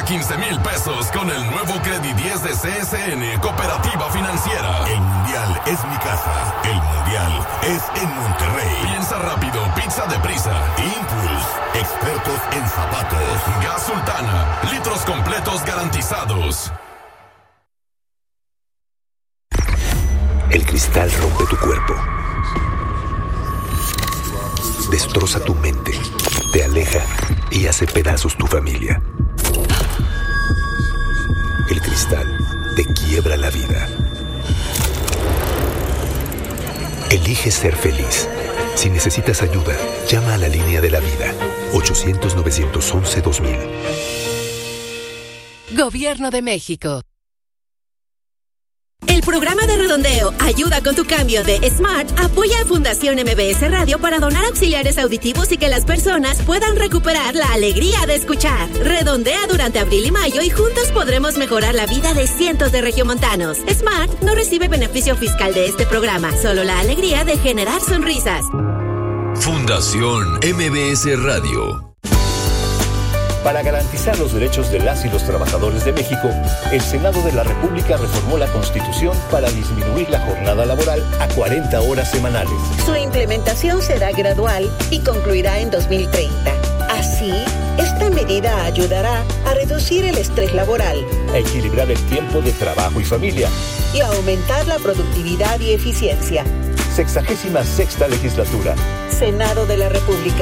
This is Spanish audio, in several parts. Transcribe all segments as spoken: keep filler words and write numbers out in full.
quince mil pesos con el nuevo Credit diez de C S N Cooperativa Financiera. El Mundial es mi casa. El Mundial es en Monterrey. Piensa rápido, pizza deprisa. Impulse, expertos en zapatos. Gas Sultana, litros completos garantizados. El cristal rompe tu cuerpo. Destroza tu mente, te aleja y hace pedazos tu familia. El cristal te quiebra la vida. Elige ser feliz. Si necesitas ayuda, llama a la línea de la vida. ochocientos, novecientos once, dos mil. Gobierno de México. El programa de Redondeo Ayuda con tu cambio de Smart apoya a Fundación M B S Radio para donar auxiliares auditivos y que las personas puedan recuperar la alegría de escuchar. Redondea durante abril y mayo y juntos podremos mejorar la vida de cientos de regiomontanos. Smart no recibe beneficio fiscal de este programa, solo la alegría de generar sonrisas. Fundación M B S Radio. Para garantizar los derechos de las y los trabajadores de México, el Senado de la República reformó la Constitución para disminuir la jornada laboral a cuarenta horas semanales. Su implementación será gradual y concluirá en dos mil treinta. Así, esta medida ayudará a reducir el estrés laboral, a equilibrar el tiempo de trabajo y familia y a aumentar la productividad y eficiencia. Sexagésima sexta legislatura. Senado de la República.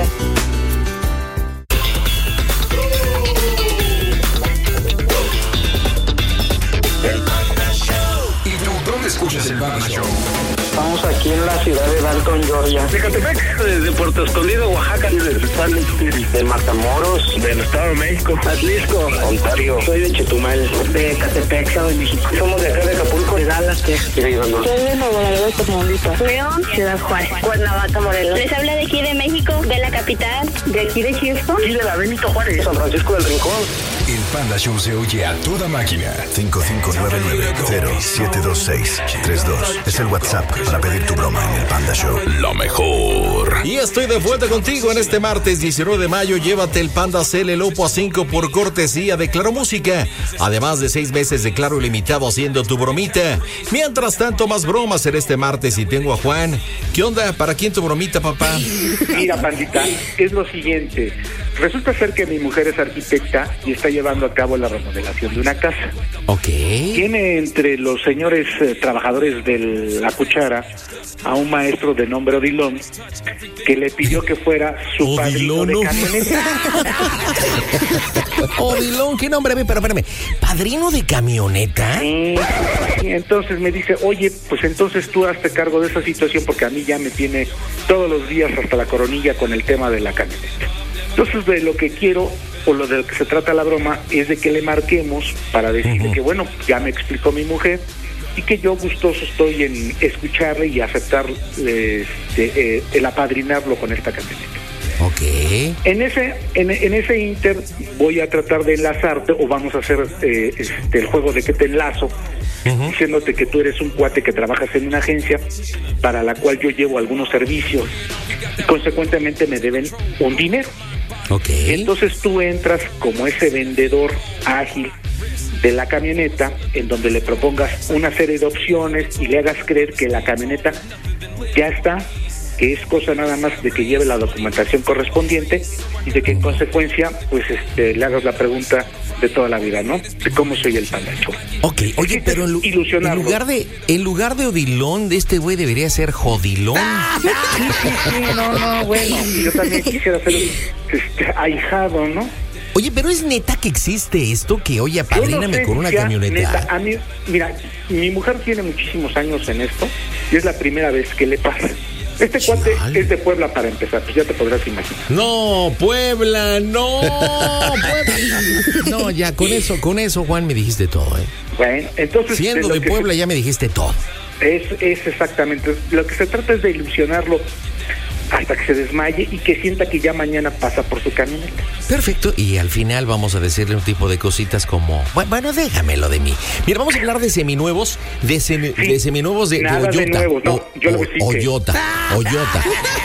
Escuchas el Panda Show. Estamos aquí en la ciudad de Dalton, Georgia. De Catepec, de Puerto Escondido, Oaxaca. De Salt Lake City. De Matamoros. Del Estado de México. Atlisco. Ontario. Soy de Chetumal. De Catepec, Estado de México. Somos de acá de Acapulco. De Dallas, Texas. Soy de Nuevo Laredo, Tamaulipas. León, Ciudad Juárez. Cuernavaca, Morelos. Les habla de aquí de México, de la capital. De aquí de Houston. Y de la Benito Juárez. San Francisco del Rincón. El Panda Show se oye a toda máquina. cinco cinco nueve nueve cero siete dos seis tres dos. Es el WhatsApp para pedir tu broma en el Panda Show. Lo mejor. Y estoy de vuelta contigo en este martes diecinueve de mayo. Llévate el Panda Cel el Oppo A cinco por cortesía de Claro Música. Además de seis meses de Claro ilimitado haciendo tu bromita. Mientras tanto, más bromas en este martes y tengo a Juan. ¿Qué onda? ¿Para quién tu bromita, papá? Mira, pandita, es lo siguiente. Resulta ser que mi mujer es arquitecta y está llevando a cabo la remodelación de una casa. Ok. Tiene entre los señores eh, trabajadores de la cuchara a un maestro de nombre Odilón que le pidió que fuera su padrino de camioneta. Odilón, ¿qué nombre? Pero espérame, ¿padrino de camioneta? Sí, sí, entonces me dice, oye, pues entonces tú hazte cargo de esa situación porque a mí ya me tiene todos los días hasta la coronilla con el tema de la camioneta. Entonces, de lo que quiero, o lo de lo que se trata la broma, es de que le marquemos para decirle uh-huh. que, bueno, ya me explicó mi mujer y que yo gustoso estoy en escucharle y aceptar este, eh, el apadrinarlo con esta camioneta. Ok. En ese, en, en ese inter voy a tratar de enlazarte, o vamos a hacer eh, este, el juego de que te enlazo, uh-huh. diciéndote que tú eres un cuate que trabajas en una agencia para la cual yo llevo algunos servicios y consecuentemente me deben un dinero. Okay. Entonces tú entras como ese vendedor ágil de la camioneta, en donde le propongas una serie de opciones y le hagas creer que la camioneta ya está, que es cosa nada más de que lleve la documentación correspondiente y de que en consecuencia pues este le hagas la pregunta de toda la vida, ¿no? De cómo soy el Panda Show. Ok, oye, pero en, en lugar de en lugar de Odilón, de este güey debería ser Jodilón. Sí, sí, no, no, bueno, yo también quisiera ser este, ahijado, ¿no? Oye, pero es neta que existe esto, que oye, apadríname no sé, con una ya, camioneta. Neta, a mí, mira, mi mujer tiene muchísimos años en esto y es la primera vez que le pasa. Este cuate es de Puebla para empezar, pues ya te podrás imaginar. No, Puebla, no, Puebla. No, ya, con eso, con eso, Juan, me dijiste todo, ¿eh? Bueno, entonces... Siendo de, de Puebla se, ya me dijiste todo. Es, es exactamente, lo que se trata es de ilusionarlo hasta que se desmaye y que sienta que ya mañana pasa por su camioneta. Perfecto, y al final vamos a decirle un tipo de cositas como, bueno, déjamelo de mí. Mira, vamos a hablar de seminuevos, de, semi, sí, de seminuevos de, nada de Oyota. De nuevo, no, o, yo o, le voy a decir Oyota, que... Oyota.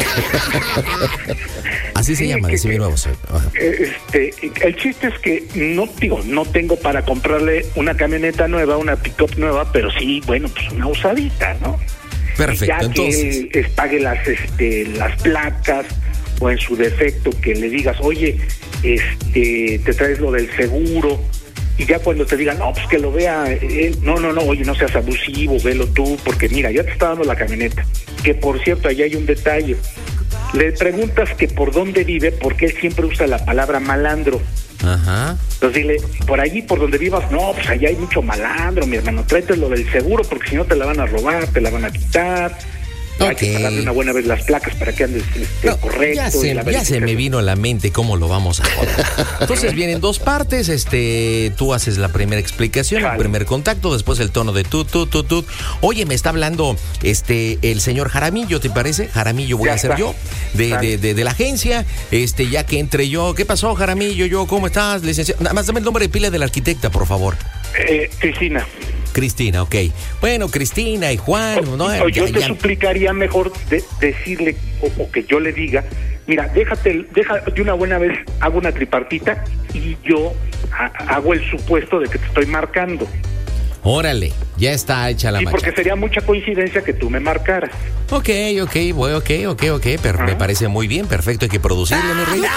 Así se sí, llama, de seminuevos. Este, el chiste es que no, digo, no tengo para comprarle una camioneta nueva, una pick-up nueva, pero sí, bueno, pues una usadita, ¿no? Perfecto, ya entonces. que él pague las, este, las placas, o en su defecto que le digas, oye, este, te traes lo del seguro, y ya cuando te digan, no, pues que lo vea él, no, no, no, oye, no seas abusivo, velo tú, porque mira, ya te está dando la camioneta, que por cierto, allá hay un detalle, le preguntas que por dónde vive, porque él siempre usa la palabra malandro. Ajá. Entonces dile, por allí, por donde vivas, no, pues allá hay mucho malandro, mi hermano, tráete lo del seguro, porque si no te la van a robar, te la van a quitar. Okay. Hay que pagarle una buena vez las placas para que andes este, no, correcto. Ya, se, ya se me vino a la mente cómo lo vamos a joder. Entonces vienen dos partes, este, tú haces la primera explicación, vale. El primer contacto, después el tono de tú, tú, tú, tú. Oye, me está hablando este el señor Jaramillo, ¿te parece? Jaramillo voy ya a ser yo, de, vale. de, de, de la agencia, este, ya que entre yo. ¿Qué pasó, Jaramillo? Yo, ¿cómo estás, licenciado? Nada más dame el nombre de pila de la arquitecta, por favor. Eh, Cristina. Cristina, ok. Bueno, Cristina y Juan, o, ¿no? O yo ya, te ya. suplicaría mejor de, decirle, o, o que yo le diga, mira, déjate, deja de una buena vez, hago una tripartita y yo ha, hago el supuesto de que te estoy marcando. Órale, ya está hecha la sí, machaca. Porque sería mucha coincidencia que tú me marcaras. Ok, ok, bueno, ok, ok, ok, pero ¿ah? Me parece muy bien, perfecto, hay que producirlo, mi rey.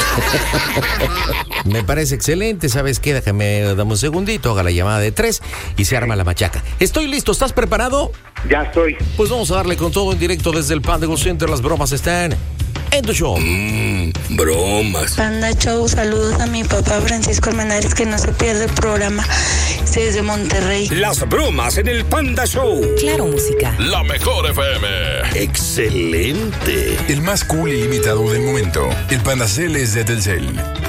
Me parece excelente, ¿sabes qué? Déjame, dame un segundito, haga la llamada de tres y se arma la machaca. Estoy listo, ¿estás preparado? Ya estoy. Pues vamos a darle con todo en directo desde el Panda Go Center, las bromas están en tu show. Mmm, bromas. Panda Show, saludos a mi papá Francisco Almenares, que no se pierde el programa desde Monterrey. Las bromas en el Panda Show. Claro, música. La mejor F M. Excelente. El más cool y limitado del momento. El Panda Cel es de Telcel.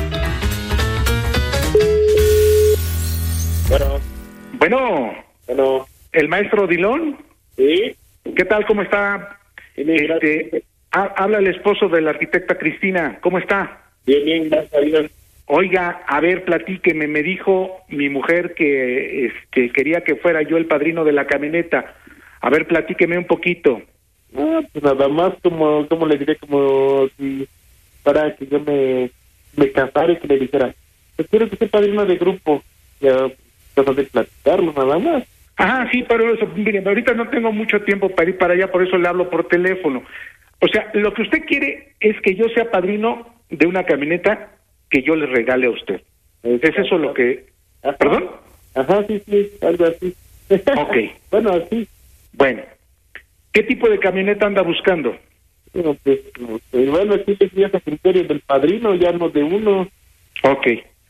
Bueno. Bueno. Bueno. ¿El maestro Dilón? Sí. ¿Qué tal? ¿Cómo está? Este, habla el esposo de la arquitecta Cristina. ¿Cómo está? Bien, bien, gracias a Dios. Oiga, a ver, platíqueme. Me dijo mi mujer que este, quería que fuera yo el padrino de la camioneta. A ver, platíqueme un poquito. Ah, pues nada más como, como le diré, como si para que yo me, me casara y que le dijera, pues quiero que sea padrino de grupo. Ya, tratar de platicarlo, nada más. Ajá, sí, pero eso, miren, ahorita no tengo mucho tiempo para ir para allá, por eso le hablo por teléfono. O sea, lo que usted quiere es que yo sea padrino de una camioneta que yo le regale a usted. ¿Es eso lo que...? Ajá. ¿Perdón? Ajá, sí, sí, algo así. Ok. Bueno, así. Bueno. ¿Qué tipo de camioneta anda buscando? Bueno, pues, pues bueno, aquí es a criterio del padrino, ya no de uno. Ok.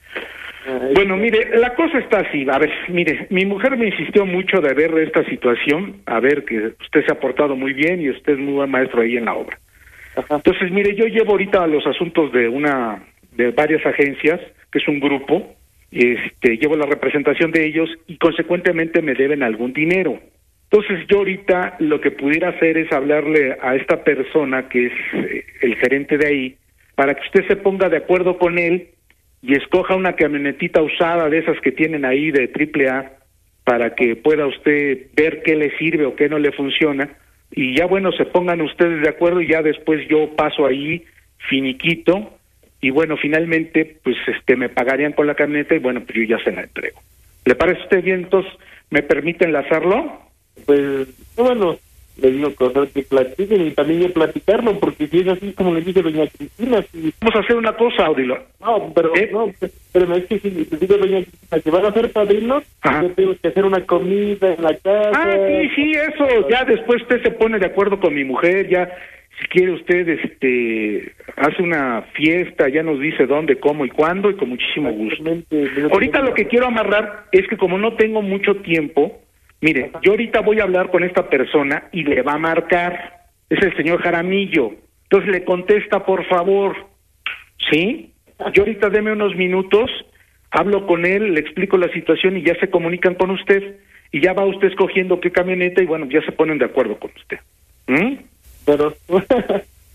Bueno, mire, la cosa está así. A ver, mire, mi mujer me insistió mucho de ver esta situación, a ver que usted se ha portado muy bien y usted es muy buen maestro ahí en la obra. Ajá. Entonces, mire, yo llevo ahorita los asuntos de una, de varias agencias, que es un grupo, este, llevo la representación de ellos y consecuentemente me deben algún dinero. Entonces, yo ahorita lo que pudiera hacer es hablarle a esta persona que es eh, el gerente de ahí, para que usted se ponga de acuerdo con él y escoja una camionetita usada de esas que tienen ahí de triple A para que pueda usted ver qué le sirve o qué no le funciona y ya bueno, se pongan ustedes de acuerdo y ya después yo paso ahí finiquito y bueno, finalmente pues este me pagarían con la camioneta y bueno, pues yo ya se la entrego. ¿Le parece a usted bien? Entonces, ¿me permite enlazarlo? Pues, bueno, le digo cosas que platiquen y también yo platicarlo, porque si es así como le dice doña Cristina, si... Vamos a hacer una cosa, Audilo. No, pero ¿Eh? no, pero no es que si le digo doña Cristina que van a ser padrinos, yo tengo que hacer una comida en la casa. Ah, sí, sí, eso, ya después usted se pone de acuerdo con mi mujer, ya si quiere usted, este, hace una fiesta, ya nos dice dónde, cómo y cuándo y con muchísimo gusto. Ahorita lo que quiero amarrar es que como no tengo mucho tiempo, mire, yo ahorita voy a hablar con esta persona y le va a marcar. Es el señor Jaramillo. Entonces le contesta, por favor. ¿Sí? Yo ahorita deme unos minutos, hablo con él, le explico la situación y ya se comunican con usted. Y ya va usted escogiendo qué camioneta y bueno, ya se ponen de acuerdo con usted. ¿Mm? Pero,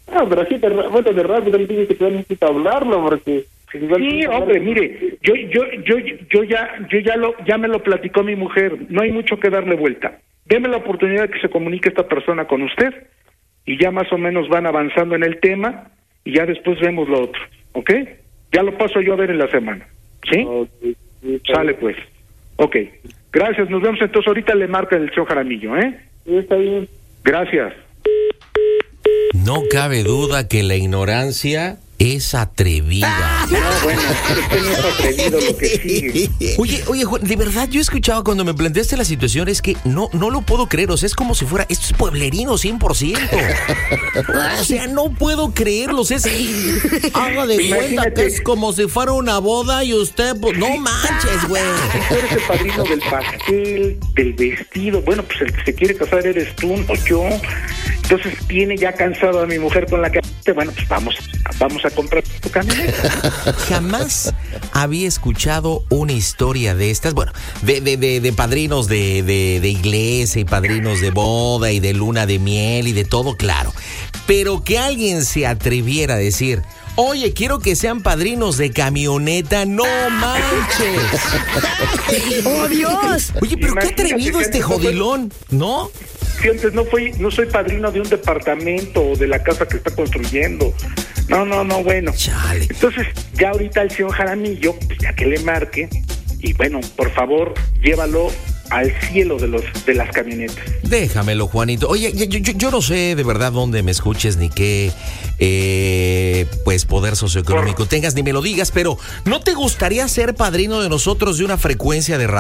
Ah, pero así de, bueno, de rápido le dije que yo necesito hablarlo porque... Sí, hombre, mire, yo yo yo yo ya yo ya lo ya me lo platicó mi mujer, no hay mucho que darle vuelta. Deme la oportunidad de que se comunique esta persona con usted y ya más o menos van avanzando en el tema y ya después vemos lo otro, ¿ok? Ya lo paso yo a ver en la semana, ¿sí? Okay, sí, sale pues, ok. Gracias, nos vemos entonces, ahorita le marca el señor Jaramillo, ¿eh? Sí, está bien. Gracias. No cabe duda que la ignorancia es atrevida. No, bueno, usted no es atrevido lo que sigue. Oye, oye, Juan, de verdad, yo he escuchado cuando me planteaste la situación, es que no, no lo puedo creer, o sea, es como si fuera, esto es pueblerino cien por ciento. O sea, no puedo creerlo, es, haga de cuenta que es como si fuera una boda y usted, pues, no manches, güey. Tú eres el padrino del pastel, del vestido, bueno, pues el que se quiere casar eres tú, no yo. Entonces tiene ya cansado a mi mujer con la que, bueno, pues vamos, vamos a comprar tu camioneta. Jamás había escuchado una historia de estas, bueno, de, de, de, de padrinos de, de, de iglesia y padrinos de boda y de luna de miel y de todo, claro. Pero que alguien se atreviera a decir, oye, quiero que sean padrinos de camioneta, no manches. ¡Oh, Dios! Oye, pero qué atrevido este jodilón, ¿no? Si antes no fui, no soy padrino de un departamento o de la casa que está construyendo. No, no, no, bueno. Chale. Entonces, ya ahorita el señor Jaramillo, pues ya que le marque, y bueno, por favor, llévalo al cielo de los de las camionetas. Déjamelo, Juanito. Oye, yo, yo, yo no sé de verdad dónde me escuches ni qué eh, pues poder socioeconómico por... tengas, ni me lo digas, pero ¿no te gustaría ser padrino de nosotros de una frecuencia de radio?